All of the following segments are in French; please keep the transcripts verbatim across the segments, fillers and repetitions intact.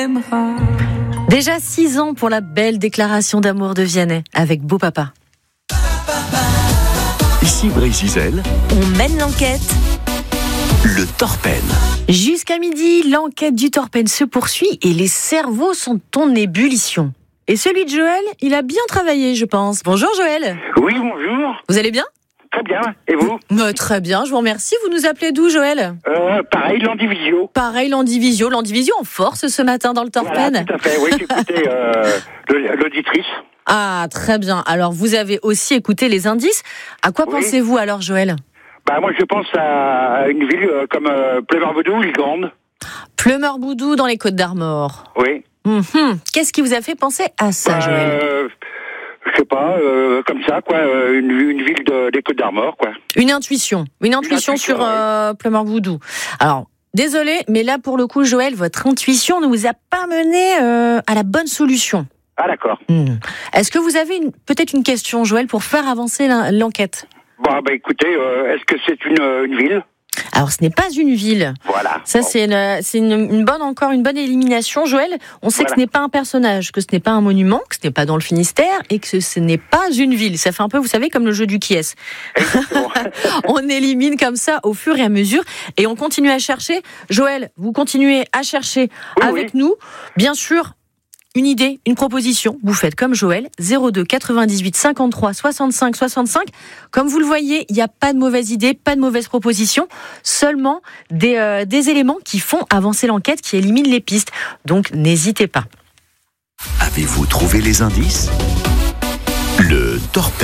Déjà six ans pour la belle déclaration d'amour de Vianney avec Beau Papa. Ici Brésil, on mène l'enquête. Le Torpen. Jusqu'à midi, l'enquête du Torpen se poursuit et les cerveaux sont en ébullition. Et celui de Joël, il a bien travaillé, je pense. Bonjour Joël. Oui, bonjour. Vous allez bien ? Très bien. Et vous ? bah, Très bien, je vous remercie. Vous nous appelez d'où, Joël ? euh, Pareil, Landivisio. Pareil, Landivisio. Landivisio en force ce matin dans le Torpen. Voilà, tout à fait. Oui, j'ai écouté euh, l'auditrice. Ah, très bien. Alors, vous avez aussi écouté les indices. À quoi oui. pensez-vous alors, Joël ? Bah, moi, je pense à une ville euh, comme euh, Pleumeur-Boudou, l'île Grande. Pleumeur-Boudou dans les Côtes d'Armor. Oui. Mmh. Qu'est-ce qui vous a fait penser à ça, euh, Joël ? Je sais pas, euh, comme ça, quoi, une, une ville de, des Côtes d'Armor, quoi. Une intuition, une intuition, une intuition sur oui. euh, Pleumeur-Boudou. Alors, désolé, mais là, pour le coup, Joël, votre intuition ne vous a pas mené euh, à la bonne solution. Ah, d'accord. Mmh. Est-ce que vous avez une, peut-être une question, Joël, pour faire avancer l'enquête ? Bon, bah, écoutez, euh, est-ce que c'est une, une ville ? Alors, ce n'est pas une ville. Voilà. Ça, bon. c'est, une, c'est une, une bonne, encore une bonne élimination. Joël, on sait voilà. que ce n'est pas un personnage, que ce n'est pas un monument, que ce n'est pas dans le Finistère et que ce n'est pas une ville. Ça fait un peu, vous savez, comme le jeu du qui est. On élimine comme ça au fur et à mesure et on continue à chercher. Joël, vous continuez à chercher oui, avec oui. nous. Bien sûr, une idée, une proposition, vous faites comme Joël, zéro deux quatre-vingt-dix-huit cinquante-trois soixante-cinq soixante-cinq. Comme vous le voyez, il n'y a pas de mauvaise idée, pas de mauvaise proposition, seulement des, euh, des éléments qui font avancer l'enquête, qui éliminent les pistes. Donc n'hésitez pas. Avez-vous trouvé les indices ? Le Torpen.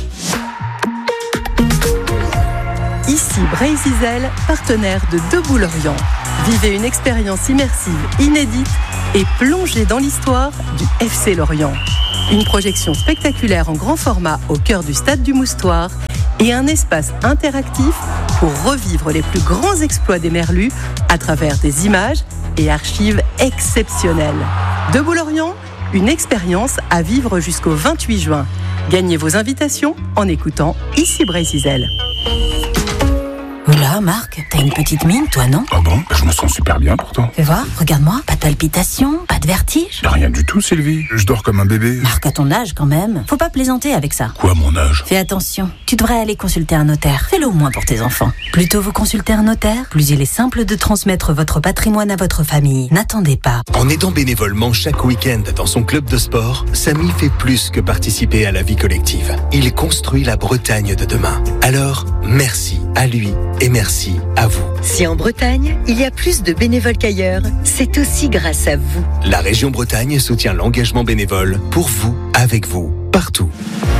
Ici Brésil, partenaire de Debout Lorient. Vivez une expérience immersive inédite et plongez dans l'histoire du F C Lorient. Une projection spectaculaire en grand format au cœur du stade du Moustoir et un espace interactif pour revivre les plus grands exploits des Merlus à travers des images et archives exceptionnelles. Debout Lorient, une expérience à vivre jusqu'au vingt-huit juin. Gagnez vos invitations en écoutant Ici Brésil. Oula, Marc, t'as une petite mine, toi, non ? Ah bon ? Je me sens super bien, pourtant. Fais voir, regarde-moi. Pas de palpitations, pas de vertige ? Rien du tout, Sylvie. Je dors comme un bébé. Marc, à ton âge, quand même. Faut pas plaisanter avec ça. Quoi, mon âge ? Fais attention. Tu devrais aller consulter un notaire. Fais-le au moins pour tes enfants. Plus tôt vous consultez un notaire, plus il est simple de transmettre votre patrimoine à votre famille. N'attendez pas. En aidant bénévolement chaque week-end dans son club de sport, Samy fait plus que participer à la vie collective. Il construit la Bretagne de demain. Alors, merci à lui et merci à vous. Si en Bretagne, il y a plus de bénévoles qu'ailleurs, c'est aussi grâce à vous. La région Bretagne soutient l'engagement bénévole pour vous, avec vous, partout.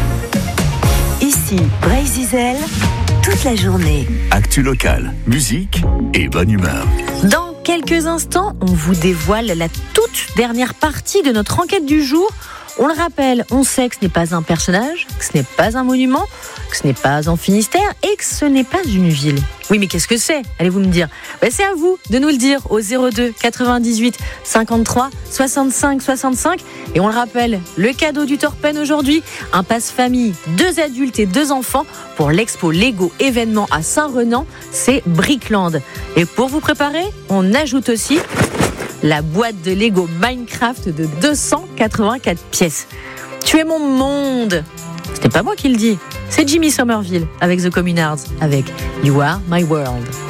Ici, Brésil, toute la journée. Actu locale, musique et bonne humeur. Dans quelques instants, on vous dévoile la toute dernière partie de notre enquête du jour. On le rappelle, on sait que ce n'est pas un personnage, que ce n'est pas un monument, que ce n'est pas en Finistère et que ce n'est pas une ville. Oui, mais qu'est-ce que c'est ? Allez-vous me dire. Ben, c'est à vous de nous le dire au zéro deux quatre-vingt-dix-huit cinquante-trois soixante-cinq soixante-cinq. Et on le rappelle, le cadeau du Torpen aujourd'hui, un passe-famille, deux adultes et deux enfants pour l'expo Lego événement à Saint-Renan, c'est Brickland. Et pour vous préparer, on ajoute aussi la boîte de Lego Minecraft de deux cent quatre-vingt-quatre pièces. Tu es mon monde. Ce n'est pas moi qui le dis, c'est Jimmy Somerville avec The Communards avec You Are My World.